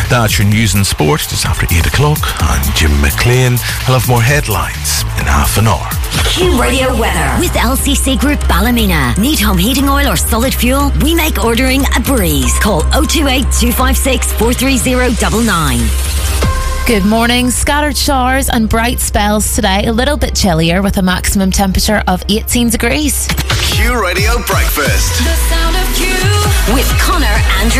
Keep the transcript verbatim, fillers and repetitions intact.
That's your news and sport just after eight o'clock. I'm Jim McLean. I'll have more headlines in half an hour. Q Radio weather with L C C Group Ballymena. Need home heating oil or solid fuel? We make ordering a breeze. Call oh two eight, two five six, four three oh nine nine. Good morning. Scattered showers and bright spells today. A little bit chillier with a maximum temperature of eighteen degrees. Q Radio Breakfast. The sound of Q with Connor Andrew.